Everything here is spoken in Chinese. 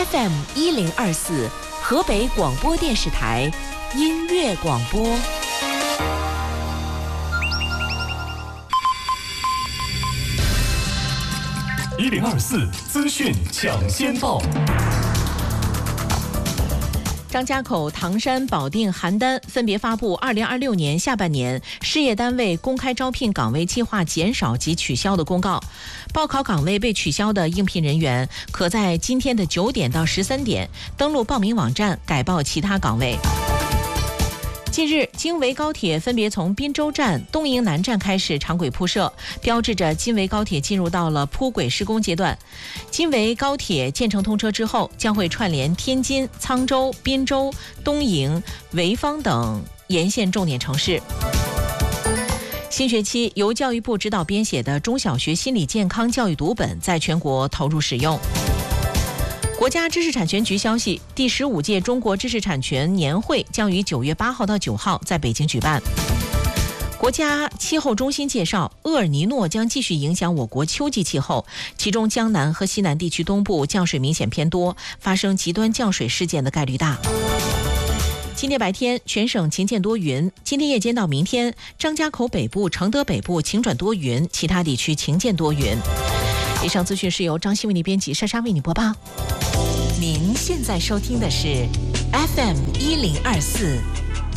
FM 1024，河北广播电视台音乐广播。 1024资讯抢先报。 张家口、唐山、保定、邯郸分别发布2026年下半年事业单位公开招聘岗位计划减少及取消的公告。报考岗位被取消的应聘人员，可在今天的9点到13点登录报名网站改报其他岗位。近日，京维高铁分别从滨州站、东营南站开始长轨铺设，标志着京维高铁进入到了铺轨施工阶段。京维高铁建成通车之后，将会串联天津、沧州、滨州、东营、潍坊等沿线重点城市。新学期由教育部指导编写的中小学心理健康教育读本在全国投入使用。国家知识产权局消息，第15届中国知识产权年会将于9月8号到9号在北京举办。国家气候中心介绍，厄尔尼诺将继续影响我国秋季气候，其中江南和西南地区东部降水明显偏多，发生极端降水事件的概率大。今天白天全省晴间多云，今天夜间到明天，张家口北部、承德北部晴转多云，其他地区晴间多云。以上资讯是由张希为你编辑，莎莎为你播报。您现在收听的是 FM 1024。